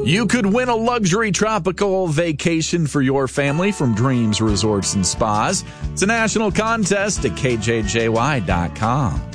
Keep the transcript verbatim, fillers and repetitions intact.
You could win a luxury tropical vacation for your family from Dreams Resorts and Spas. It's a national contest at K J J Y dot com.